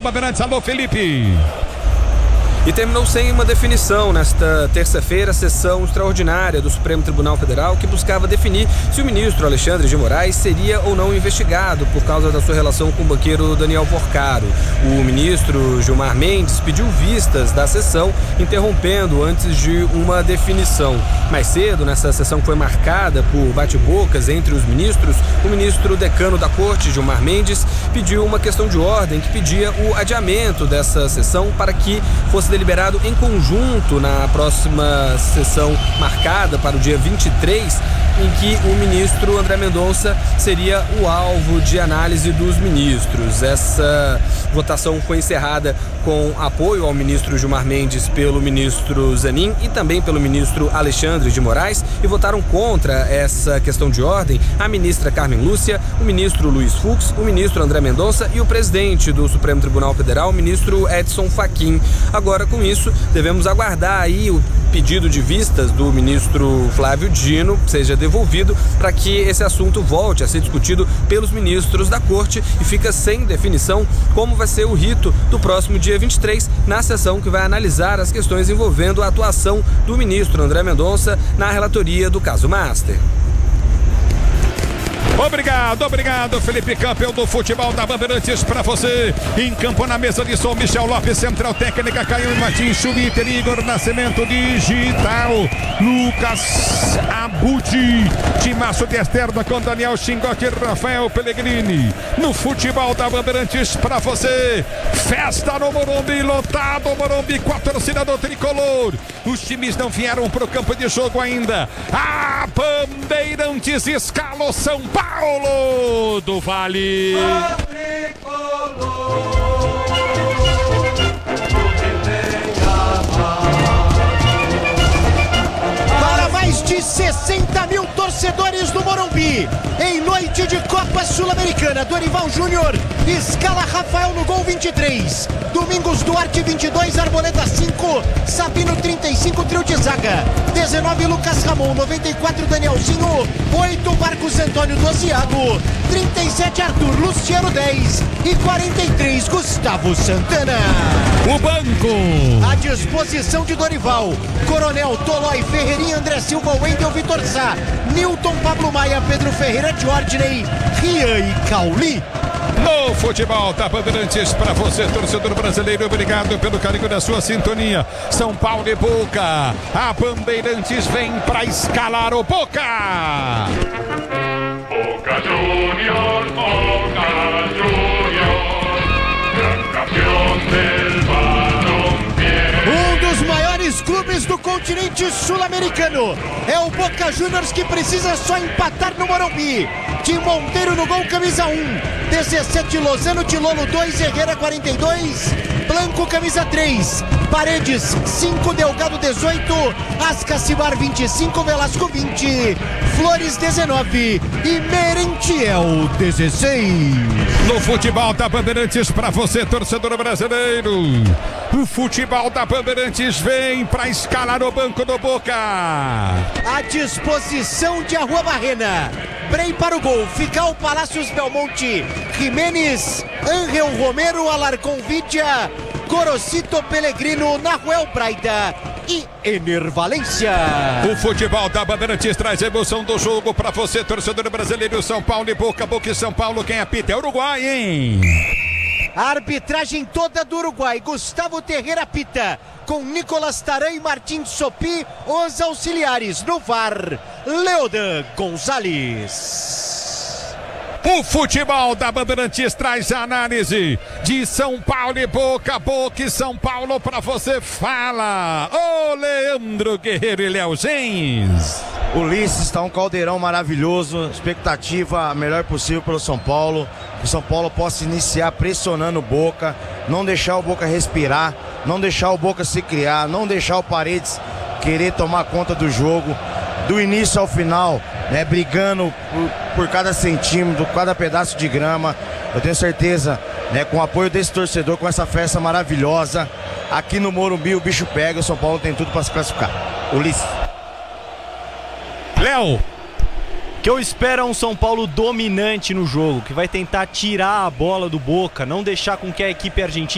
Bandeirantes. Alô, Felipe. E terminou sem uma definição nesta terça-feira a sessão extraordinária do Supremo Tribunal Federal, que buscava definir se o ministro Alexandre de Moraes seria ou não investigado por causa da sua relação com o banqueiro Daniel Porcaro. O ministro Gilmar Mendes pediu vistas da sessão, interrompendo antes de uma definição. Mais cedo, nessa sessão que foi marcada por bate-bocas entre os ministros, o ministro decano da Corte, Gilmar Mendes, pediu uma questão de ordem que pedia o adiamento dessa sessão para que fosse deliberado em conjunto na próxima sessão marcada para o dia 23, em que o ministro André Mendonça seria o alvo de análise dos ministros. Essa votação foi encerrada com apoio ao ministro Gilmar Mendes pelo ministro Zanin e também pelo ministro Alexandre de Moraes, e votaram contra essa questão de ordem a ministra Carmen Lúcia, o ministro Luiz Fux, o ministro André Mendonça e o presidente do Supremo Tribunal Federal, o ministro Edson Fachin. Agora, com isso, devemos aguardar aí o pedido de vistas do ministro Flávio Dino seja devolvido para que esse assunto volte a ser discutido pelos ministros da Corte, e fica sem definição como vai ser o rito do próximo dia 23, na sessão que vai analisar as questões envolvendo a atuação do ministro André Mendonça na relatoria do caso Master. Obrigado, Felipe, campeão do futebol da Bandeirantes para você. Em campo, na mesa de som, Michel Lopes, Central Técnica, Caio Martins, Schubiter, Igor Nascimento, Digital, Lucas Abudi, Timaço de Esterna com Daniel Xingote e Rafael Pellegrini. No futebol da Bandeirantes para você, festa no Morumbi, lotado Morumbi com a torcida do tricolor. Os times não vieram para o campo de jogo ainda. A Bandeirantes escala o São Paulo do Vale. Para mais de 60 mil torcedores do Morumbi, em noite de Copa Sul-Americana, Dorival Júnior escala Rafael no gol 23, Domingos Duarte 22, Arboleda 5, Sabino 35, trio de zaga 19, Lucas Ramon 94, Danielzinho 8, Marcos Antônio 12, Iago 37, Arthur Luciano 10 e 43, Gustavo Santana. O banco À disposição de Dorival, Coronel, Tolói, Ferreirinha, André Silva, Wendel, Vitor Sá, Newton, Pablo Maia, Pedro Ferreira, Diordney, Rian e Cauli. No futebol da Bandeirantes para você, torcedor brasileiro, obrigado pelo carinho da sua sintonia. São Paulo e Boca, a Bandeirantes vem para escalar o Boca. Boca Juniors, gran campeón del balompié. Dos maiores clubes do continente sul-americano é o Boca Juniors, que precisa só empatar no Morumbi. Tim Monteiro no gol, camisa 1, 17, Lozano, Tilolo 2, Herrera 42, Blanco camisa 3, Paredes 5, Delgado 18, Ascacibar 25, Velasco 20, Flores 19 e Merentiel 16. No futebol da Bandeirantes para você, torcedor brasileiro, o futebol da Bandeirantes vem para escalar o banco do Boca. À disposição de Arrua Barrena, Brei para o gol, Fical, Palácios, Belmonte, Jimenez, Ángel Romero, Alarcon Vidia, Gorosito, Pellegrino, Nahuel Braida e Ener Valência. O futebol da Bandeirantes traz a emoção do jogo para você, torcedor brasileiro. São Paulo e Boca, Boca e São Paulo. Quem apita é Uruguai, hein? A arbitragem toda do Uruguai. Gustavo Terreira apita, com Nicolas Taran e Martins Sopi, os auxiliares. No VAR, Leodan Gonzalez. O futebol da Bandeirantes traz a análise de São Paulo e Boca, Boca e São Paulo para você. Fala, ô Leandro Guerreiro e Léo Gens. Ulisses, está um caldeirão maravilhoso, expectativa a melhor possível pelo São Paulo, que o São Paulo possa iniciar pressionando o Boca, não deixar o Boca respirar, não deixar o Boca se criar, não deixar o Paredes querer tomar conta do jogo, do início ao final, né, brigando por cada centímetro, cada pedaço de grama. Eu tenho certeza, né, com o apoio desse torcedor, com essa festa maravilhosa, aqui no Morumbi o bicho pega, o São Paulo tem tudo para se classificar. Ulisses. Léo. Que eu espero é um São Paulo dominante no jogo, que vai tentar tirar a bola do Boca, não deixar com que a equipe argentina